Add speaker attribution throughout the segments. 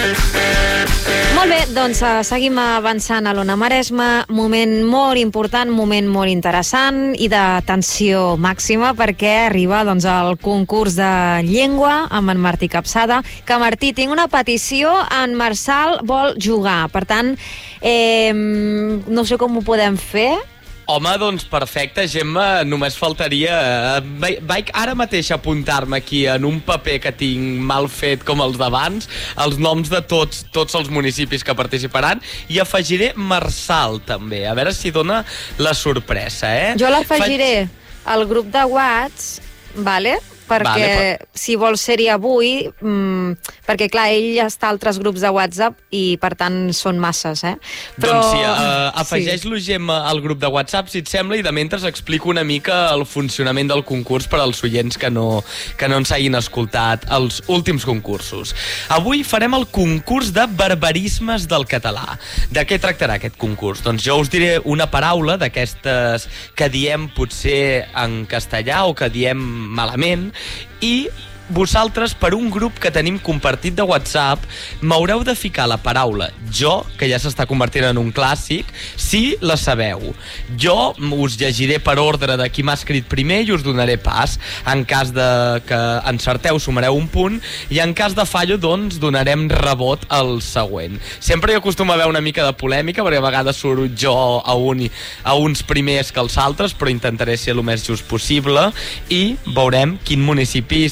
Speaker 1: Molt bé, doncs seguim avançant a l'Ona Maresme. Moment molt important, moment molt interessant i de tensió màxima perquè arriba doncs, el concurs de llengua amb en Martí Capçada. Que Martí, tinc una petició, en Marçal vol jugar. Per tant, no sé com ho podem fer.
Speaker 2: Home, doncs perfecte, Gemma, només faltaria... Vaig ara mateix apuntar-me aquí en un paper que tinc mal fet com els d'abans, els noms de tots els municipis que participaran, i afegiré Marçal, també. A veure si dona la sorpresa,
Speaker 1: Jo l'afegiré al grup de WhatsApp, vale? Perquè si vol ser-hi avui, perquè clar, ell està a altres grups de WhatsApp i per tant són masses, Però...
Speaker 2: Doncs sí, afegeix-lo, Gemma, al grup de WhatsApp, si et sembla, i de mentre explico una mica el funcionament del concurs per als oients que no ens hagin escoltat els últims concursos. Avui farem el concurs de barbarismes del català. De què tractarà aquest concurs? Doncs jo us diré una paraula d'aquestes que diem potser en castellà o que diem malament, i vosaltres, per un grup que tenim compartit de WhatsApp, m'haureu de ficar la paraula jo, que ja s'està convertint en un clàssic, si la sabeu. Jo us llegiré per ordre de qui m'ha escrit primer i us donaré pas. En cas de que encerteu, sumareu un punt, i en cas de fallo, doncs, donarem rebot al següent. Sempre hi acostuma a haver una mica de polèmica, perquè a vegades surt jo a uns primers que els altres, però intentaré ser el més just possible, i veurem quin municipi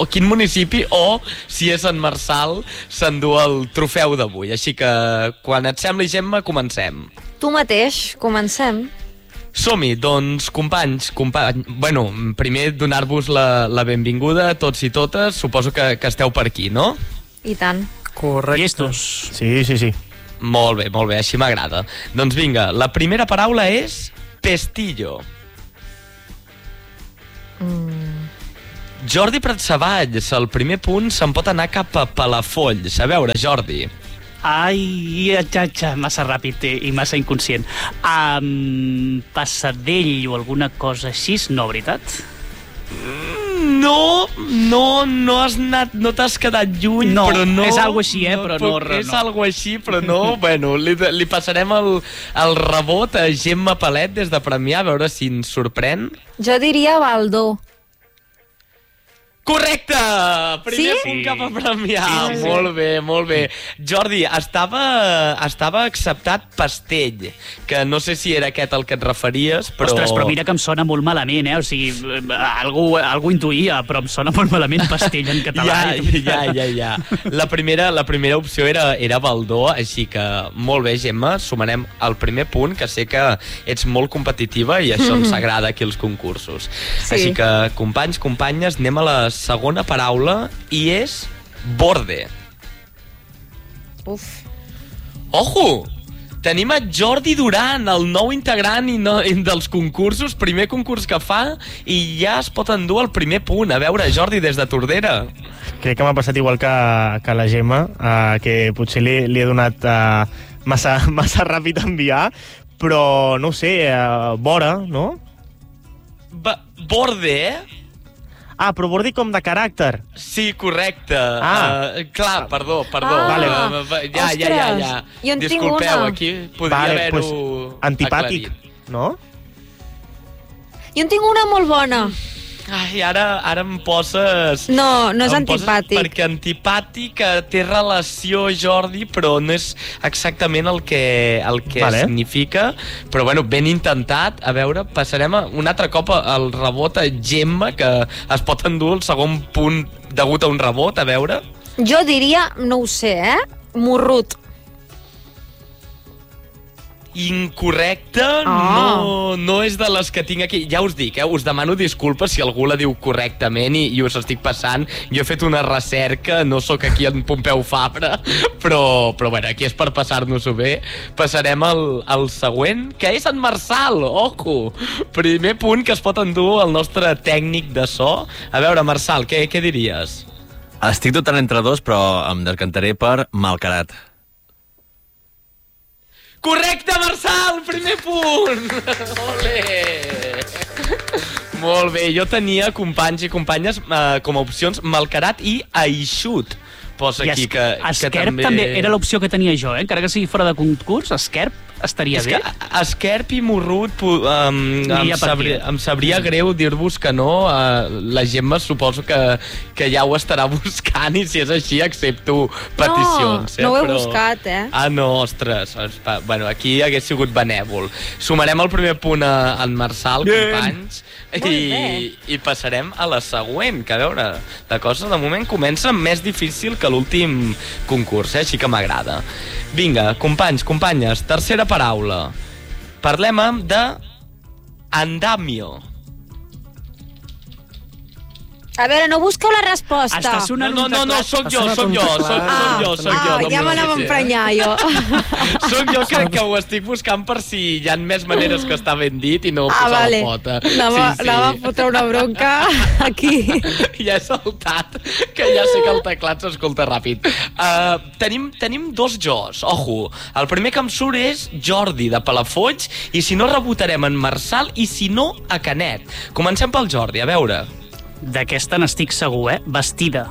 Speaker 2: o, si és en Marçal, s'endú el trofeu d'avui. Així que, quan et sembli, Gemma, comencem.
Speaker 1: Tu mateix, comencem.
Speaker 2: Som-hi, doncs, companys. Bueno, primer donar-vos la benvinguda a tots i totes. Suposo que esteu per aquí, no?
Speaker 1: I tant.
Speaker 3: Correcte.
Speaker 4: Llestos.
Speaker 3: Sí.
Speaker 2: Molt bé, així m'agrada. Doncs vinga, la primera paraula és pestillo. Jordi Pratsavalls, el primer punt se'n pot anar cap a Palafolls. A veure, Jordi.
Speaker 4: Ai, massa ràpid i massa inconscient. Passadell o alguna cosa així, no, veritat?
Speaker 2: No has anat, no t'has quedat lluny,
Speaker 4: no,
Speaker 2: però no...
Speaker 4: és algo així, però no.
Speaker 2: És algo així, però no. Bueno, li passarem el rebot a Gemma Palet des de Premià, a veure si ens sorprèn.
Speaker 1: Jo diria Baldó.
Speaker 2: Correcte! Primer punt cap a Premià. Sí. Molt bé. Jordi, estava acceptat pastell, que no sé si era aquest el que et referies, però...
Speaker 4: Ostres, però mira que em sona molt malament, O sigui, algú intuïa, però em sona molt malament pastell en català.
Speaker 2: Ja. La primera opció era Baldó, així que molt bé, Gemma, sumarem el primer punt, que sé que ets molt competitiva i això ens agrada aquí als concursos. Sí. Així que, companys, companyes, anem a la segona paraula, i és borde.
Speaker 1: Uf.
Speaker 2: Ojo! Tenim a Jordi Duran, el nou integrant dels concursos, primer concurs que fa, i ja es pot endur el primer punt. A veure, Jordi, des de Tordera.
Speaker 3: Crec que m'ha passat igual que la Gemma, que potser li he donat massa ràpid a enviar, però no ho sé, vora, no?
Speaker 2: Borde,
Speaker 3: però borde com de caràcter.
Speaker 2: Sí, correcte. Clar, perdó.
Speaker 3: Vale.
Speaker 2: Ja.
Speaker 1: Jo en tinc
Speaker 2: Disculpeu,
Speaker 1: una.
Speaker 2: aquí podria haver-ho
Speaker 3: antipàtic,
Speaker 2: aclarit.
Speaker 3: No?
Speaker 1: Jo en tinc una molt bona.
Speaker 2: Ai, ara em poses...
Speaker 1: No és antipàtic.
Speaker 2: Perquè antipàtic té relació, Jordi, però no és exactament el que significa. Però, bueno, ben intentat. A veure, passarem un altre cop el rebot a Gemma, que es pot endur el segon punt degut a un rebot, a veure.
Speaker 1: Jo diria, no ho sé, morrut.
Speaker 2: Incorrecte, no és de les que tinc aquí. Ja us dic, us demano disculpes si algú la diu correctament i us estic passant. Jo he fet una recerca, no sóc aquí en Pompeu Fabra, però bueno, aquí és per passar-nos-ho bé. Passarem al següent, que és en Marçal, ojo! Primer punt que es pot endur el nostre tècnic de so. A veure, Marçal, què diries?
Speaker 5: Estic dubtant entre dos, però em decantaré per Malcarat.
Speaker 2: Correcte, Marçal! Primer punt! Molt bé, jo tenia, companys i companyes, com a opcions Malcarat i Aixut. posa aquí que
Speaker 4: Esquerp també era l'opció que tenia jo, encara que sigui fora de concurs, Esquerp estaria bé.
Speaker 2: És que Esquerp i Morrut em sabria greu dir-vos que no. La Gemma suposo que ja ho estarà buscant i si és així accepto peticions.
Speaker 1: No ho he buscat,
Speaker 2: no, ostres. Bueno, aquí hagués sigut benèvol. Sumarem el primer punt a en Marçal, companys, i passarem a la següent, que a veure, la cosa de moment comença més difícil que l'últim concurs, així que m'agrada. Vinga, companys, companyes, tercera paraula. Parlem de andamio.
Speaker 1: A veure, no busqueu la resposta.
Speaker 4: Està sonant
Speaker 2: No, soc jo.
Speaker 1: Ja me n'anava a emprenyar, jo.
Speaker 2: Soc jo que ho estic buscant per si hi ha més maneres que està ben dit i no posar la pota.
Speaker 1: Anava a fotre una bronca aquí.
Speaker 2: Ja he saltat, que ja sé que el teclat s'escolta ràpid. Tenim dos jos, ojo. El primer que em surt és Jordi, de Palafolls, i si no rebotarem en Marçal i si no a Canet. Comencem pel Jordi, a veure.
Speaker 4: D'aquesta n'estic segur, vestida.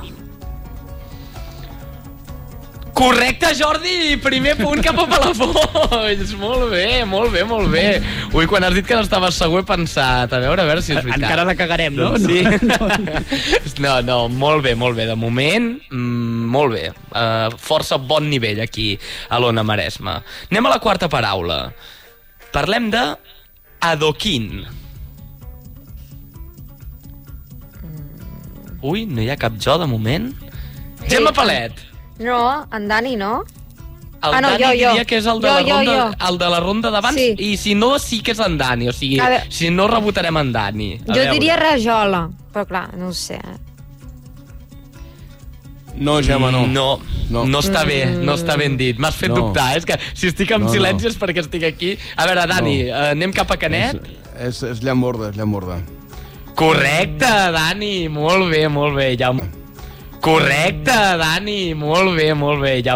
Speaker 2: Correcte, Jordi! Primer punt cap a Palafolls. Molt bé. Ui, quan has dit que no estaves segur he pensat, a veure si és veritat.
Speaker 4: Encara la cagarem, no?
Speaker 2: Sí. No, molt bé. De moment, molt bé. Força bon nivell aquí a l'Ona Maresme. Anem a la quarta paraula. Parlem de adoquín. Ui, no hi ha cap jo de moment. Gemma Palet.
Speaker 1: No, en Dani, no?
Speaker 2: El Dani diria que és el de la ronda d'abans, i si no, sí que és en Dani. O sigui, si no, rebotarem en Dani.
Speaker 1: Jo diria rajola, però clar, no ho sé.
Speaker 6: No, Gemma, no.
Speaker 2: No està bé, no està ben dit. M'has fet dubtar, és que si estic en silenci és perquè estic aquí. A veure, Dani, anem cap a Canet?
Speaker 6: És llamborda.
Speaker 2: Correcte, Dani, molt bé, ja. Correcte, Dani, molt bé, ja.